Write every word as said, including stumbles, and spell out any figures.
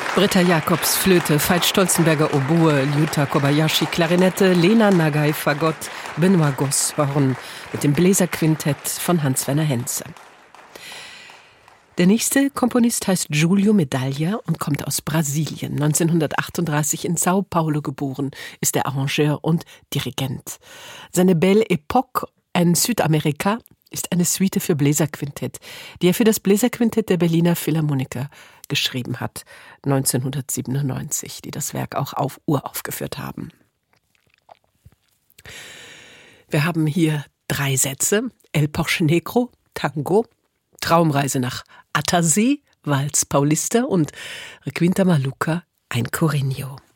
Britta Jacobs Flöte, Veit Stolzenberger Oboe, Lyuta Kobayashi Klarinette, Lena Nagai Fagott, Benoit Goss Horn mit dem Bläserquintett von Hans-Werner Henze. Der nächste Komponist heißt Julio Medaglia und kommt aus Brasilien. neunzehnhundertachtunddreißig in Sao Paulo geboren, ist er Arrangeur und Dirigent. Seine Belle Époque en Südamerika ist eine Suite für Bläserquintett, die er für das Bläserquintett der Berliner Philharmoniker geschrieben hat, neunzehnhundertsiebenundneunzig, die das Werk auch auf uraufgeführt haben. Wir haben hier drei Sätze: El Porche Negro, Tango, Traumreise nach Attersee, Walz Paulista und Requinta Maluca, ein Corrigno.